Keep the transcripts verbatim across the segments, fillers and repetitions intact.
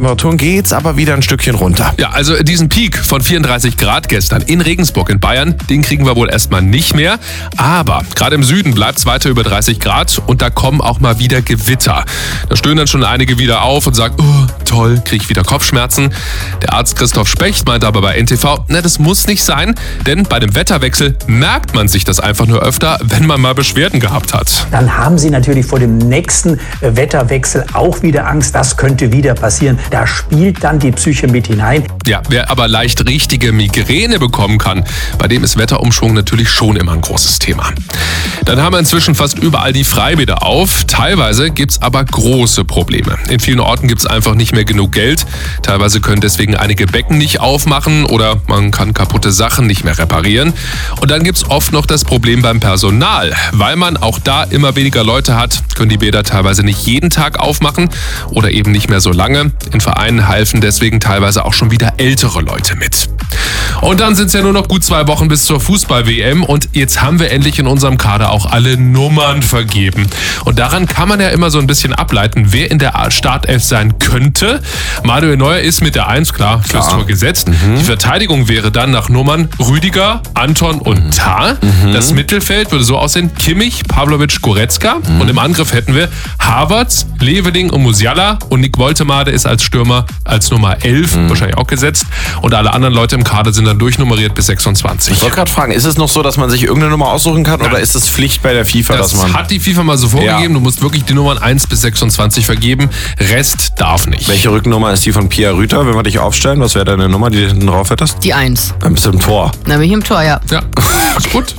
Temperaturen geht's aber wieder ein Stückchen runter. Ja, also diesen Peak von vierunddreißig Grad gestern in Regensburg in Bayern, den kriegen wir wohl erstmal nicht mehr. Aber gerade im Süden bleibt es weiter über dreißig Grad und da kommen auch mal wieder Gewitter. Da stöhnen dann schon einige wieder auf und sagen, oh, toll, kriege ich wieder Kopfschmerzen. Der Arzt Christoph Specht meint aber bei N T V, na, das muss nicht sein, denn bei dem Wetterwechsel merkt man sich das einfach nur öfter, wenn man mal Beschwerden gehabt hat. Dann haben Sie natürlich vor dem nächsten Wetterwechsel auch wieder Angst, das könnte wieder passieren. Da spielt dann die Psyche mit hinein. Ja, wer aber leicht richtige Migräne bekommen kann, bei dem ist Wetterumschwung natürlich schon immer ein großes Thema. Dann haben wir inzwischen fast überall die Freibäder auf. Teilweise gibt es aber große Probleme. In vielen Orten gibt es einfach nicht mehr genug Geld. Teilweise können deswegen einige Becken nicht aufmachen oder man kann kaputte Sachen nicht mehr reparieren. Und dann gibt es oft noch das Problem beim Personal. Weil man auch da immer weniger Leute hat, können die Bäder teilweise nicht jeden Tag aufmachen oder eben nicht mehr so lange. In Vereinen halfen deswegen teilweise auch schon wieder ältere Leute mit. Und dann sind es ja nur noch gut zwei Wochen bis zur Fußball-W M und jetzt haben wir endlich in unserem Kader auch alle Nummern vergeben. Und daran kann man ja immer so ein bisschen ableiten, wer in der Startelf sein könnte. Manuel Neuer ist mit der eins klar fürs Tor gesetzt. Mhm. Die Verteidigung wäre dann nach Nummern Rüdiger, Anton und mhm. Tah. Mhm. Das Mittelfeld würde so aussehen: Kimmich, Pavlovic, Goretzka. Mhm. Und im Angriff hätten wir Havertz, Leveling und Musiala. Und Nick Woltemade ist als Stürmer als Nummer elf mhm. wahrscheinlich auch gesetzt. Und alle anderen Leute im Kader sind dann durchnummeriert bis sechsundzwanzig. Ich wollte gerade fragen, ist es noch so, dass man sich irgendeine Nummer aussuchen kann? Nein. Oder ist es Pflicht bei der FIFA, das dass man... hat die FIFA mal so vorgegeben. Ja. Du musst wirklich die Nummern eins bis sechsundzwanzig vergeben. Rest darf nicht. Welche Rückennummer ist die von Pia Rüther, wenn wir dich aufstellen? Was wäre deine Nummer, die du hinten drauf hättest? Die eins. Dann bist du im Tor. Dann bin ich im Tor, ja. Ja, gut.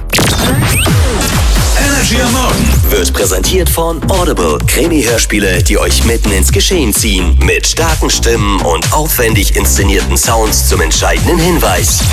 Energy am Morgen wird präsentiert von Audible. Krimi-Hörspiele, die euch mitten ins Geschehen ziehen. Mit starken Stimmen und aufwendig inszenierten Sounds zum entscheidenden Hinweis.